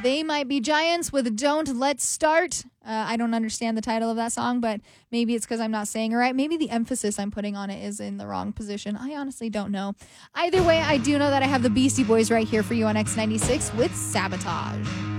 They Might Be Giants with Don't Let's Start. I don't understand the title of that song, but maybe it's because I'm not saying it right. Maybe the emphasis I'm putting on it is in the wrong position. I honestly don't know. Either way, I do know that I have the Beastie Boys right here for you on X96 with Sabotage.